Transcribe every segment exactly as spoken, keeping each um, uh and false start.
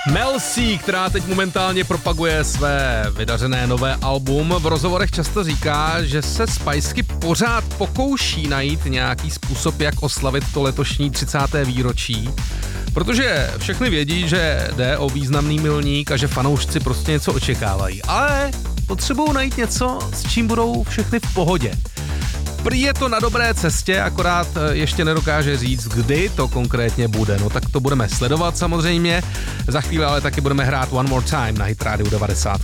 Mel C, která teď momentálně propaguje své vydařené nové album, v rozhovorech často říká, že se Spiceky pořád pokouší najít nějaký způsob, jak oslavit to letošní třicáté výročí, protože všechny vědí, že jde o významný milník a že fanoušci prostě něco očekávají, ale potřebují najít něco, s čím budou všechny v pohodě. Prý je to na dobré cestě, akorát ještě nedokáže říct, kdy to konkrétně bude. No tak to budeme sledovat samozřejmě. Za chvíli ale taky budeme hrát One More Time na Hit Radio devadesát.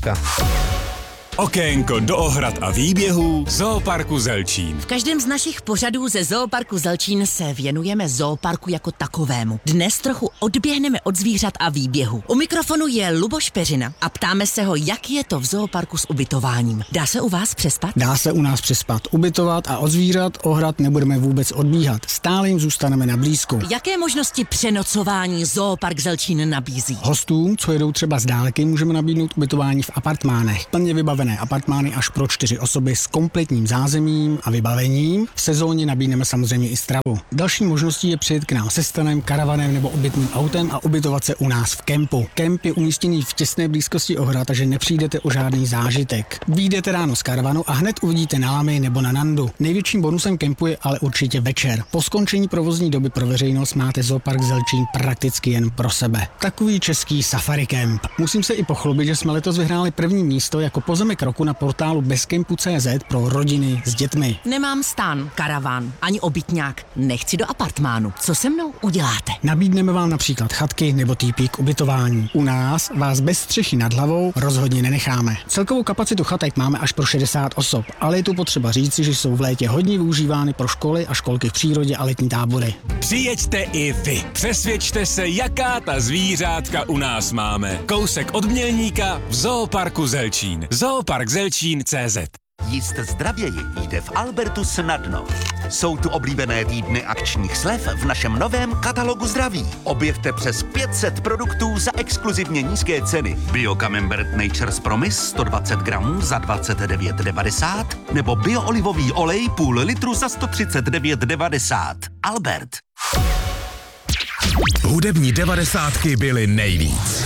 Okénko do ohrad a výběhů Zooparku Zelčín. V každém z našich pořadů ze Zooparku Zelčín se věnujeme zooparku jako takovému. Dnes trochu odběhneme od zvířat a výběhu. U mikrofonu je Luboš Peřina a ptáme se ho, jak je to v zooparku s ubytováním. Dá se u vás přespat? Dá se u nás přespat, ubytovat a od zvířat ohrad nebudeme vůbec odbíhat. Stále jim zůstaneme na blízku. Jaké možnosti přenocování Zoopark Zelčín nabízí? Hostům, co jedou třeba z dálky, můžeme nabídnout ubytování v apartmánech. Plně vybavené apartmány až pro čtyři osoby s kompletním zázemím a vybavením. V sezóně nabídneme samozřejmě i stravu. Další možností je přijet k nám se stanem, karavanem nebo obytným autem a ubytovat se u nás v kempu. Kemp je umístěný v těsné blízkosti ohrad, takže nepřijdete o žádný zážitek. Vyjdete ráno z karavanu a hned uvidíte na Lamy nebo na Nandu. Největším bonusem kempu je ale určitě večer. Po skončení provozní doby pro veřejnost máte Zoopark Zelčín prakticky jen pro sebe. Takový český safari kemp. Musím se i pochlubit, že jsme letos vyhráli první místo jako pozemek roku na portálu bezkempu tečka cé zet pro rodiny s dětmi. Nemám stan, karaván, ani obytňák. Nechci do apartmánu. Co se mnou uděláte? Nabídneme vám například chatky nebo týpí k ubytování. U nás vás bez střechy nad hlavou rozhodně nenecháme. Celkovou kapacitu chatek máme až pro šedesát osob, ale je tu potřeba říci, že jsou v létě hodně využívány pro školy a školky v přírodě a letní tábory. Přijeďte i vy. Přesvědčte se, jaká ta zvířátka u nás máme. Kousek od Mělníka v Zooparku Zelčín. Zoopark Zelčín tečka cé zet. Jíst zdravěji jde v Albertu snadno. Jsou tu oblíbené týdny akčních slev v našem novém katalogu zdraví. Objevte přes pět set produktů za exkluzivně nízké ceny. Bio Camembert Nature's Promise sto dvacet gramů za dvacet devět devadesát nebo bio olivový olej půl litru za sto třicet devět devadesát. Albert. Hudební devadesátky byly nejvíc.